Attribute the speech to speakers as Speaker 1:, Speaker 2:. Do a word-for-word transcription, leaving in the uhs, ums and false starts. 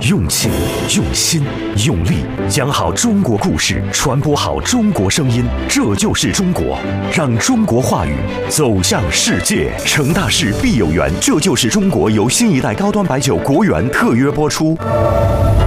Speaker 1: 用情、用心、用力，讲好中国故事，传播好中国声音，这就是中国。让中国话语走向世界。成大事必有缘，这就是中国由新一代高端白酒国源特约播出。